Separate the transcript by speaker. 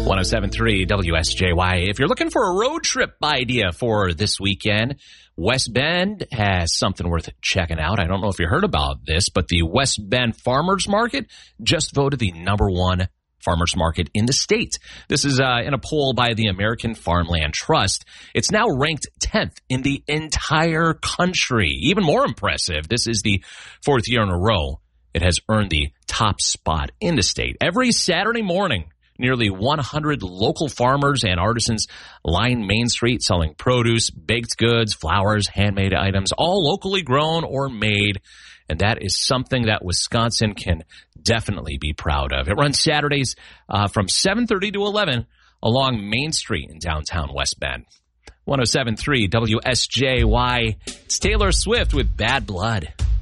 Speaker 1: 107.3 WSJY. If you're looking for a road trip idea for this weekend, West Bend has something worth checking out. I don't know if you heard about this, but the West Bend Farmers Market just voted the #1 farmers market in the state. This is in a poll by the American Farmland Trust. It's now ranked 10th in the entire country. Even more impressive, this is the 4th year in a row it has earned the top spot in the state. Every Saturday morning, nearly 100 local farmers and artisans line Main Street selling produce, baked goods, flowers, handmade items, all locally grown or made. And that is something that Wisconsin can definitely be proud of. It runs Saturdays from 7:30 to 11 along Main Street in downtown West Bend. 107.3 WSJY. It's Taylor Swift with Bad Blood.